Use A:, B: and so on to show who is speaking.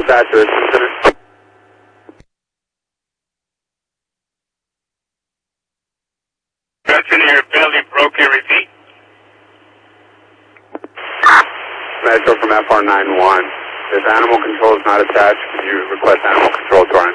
A: attached to this incident.
B: That's in your belly broken, repeat.
A: Metro from FR91. If animal control is not attached, could you request animal control to our